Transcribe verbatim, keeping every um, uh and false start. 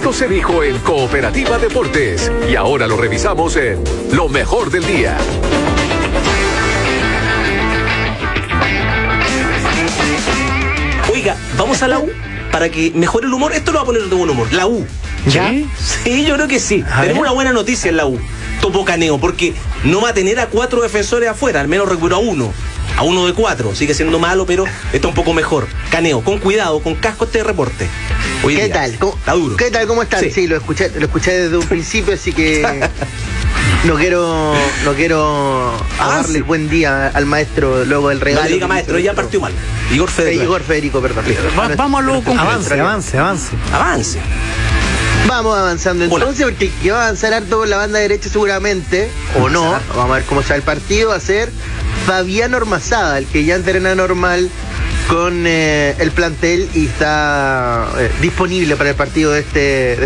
Esto se dijo en Cooperativa Deportes y ahora lo revisamos en Lo Mejor del Día. Oiga, vamos a la U para que mejore el humor. Esto lo va a poner de buen humor. La U. ¿Ya? Sí, yo creo que sí. A Tenemos ver. una buena noticia en la U. Topo Caneo, porque no va a tener a cuatro defensores afuera, al menos recuperó a uno. A uno de cuatro. Sigue siendo malo, pero está un poco mejor. Caneo, con cuidado, con casco este reporte. Hoy ¿Qué día. tal? ¿Cómo, Está duro. ¿Qué tal? ¿Cómo están? Sí. Sí, lo escuché, lo escuché desde un principio, así que no quiero, no quiero Avance. darle el buen día al maestro luego del No regalo. le diga que maestro, hizo ya nuestro- partió mal. Igor Eh, Federico. Igor Federico, perdón. Va- vamos a lo concreto. Avance, Nuestro- avance, avance. Avance. Vamos avanzando entonces, porque que va a avanzar harto por la banda derecha seguramente, o no, vamos a ver cómo sale el partido, va a ser Fabián Ormazada, el que ya entrena normal con eh, el plantel y está eh, disponible para el partido de este, de